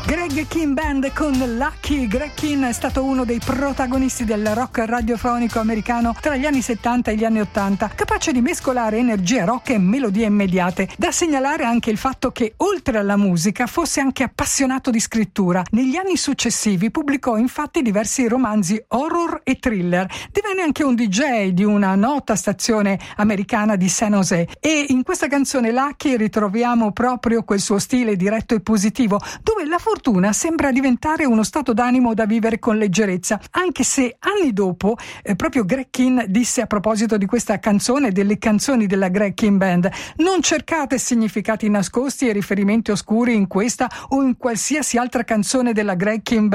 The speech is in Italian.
Greg Kihn Band con Lucky. Greg Kihn è stato uno dei protagonisti del rock radiofonico americano tra gli anni 70 e gli anni 80, capace di mescolare energia rock e melodie immediate. Da segnalare anche il fatto che, oltre alla musica, fosse anche appassionato di scrittura. Negli anni successivi pubblicò infatti diversi romanzi horror e thriller. Divenne anche un DJ di una nota stazione americana di San Jose, e in questa canzone Lucky ritroviamo proprio quel suo stile diretto e positivo, dove la fortuna sembra diventare uno stato d'animo da vivere con leggerezza, anche se anni dopo proprio Greg Kihn disse a proposito di questa canzone, delle canzoni della Greg Kihn Band: non cercate significati nascosti e riferimenti oscuri in questa o in qualsiasi altra canzone della Greg Kihn Band.